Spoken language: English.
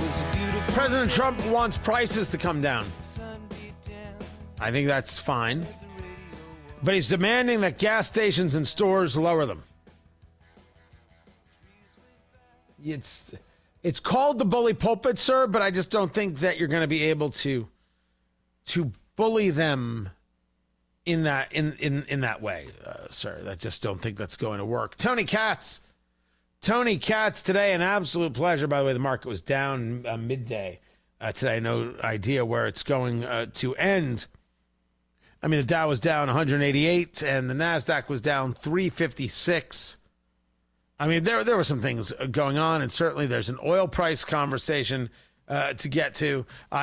President Trump wants prices to come down. I think that's fine. But he's demanding that gas stations and stores lower them. It's called the bully pulpit, sir, but I just don't think that you're going to be able to bully them in that way, sir. I just don't think that's going to work. Tony Katz today, an absolute pleasure. By the way, the market was down midday today. No idea where it's going to end. I mean, the Dow was down 188 and the NASDAQ was down 356. I mean, there were some things going on, and certainly there's an oil price conversation to get to.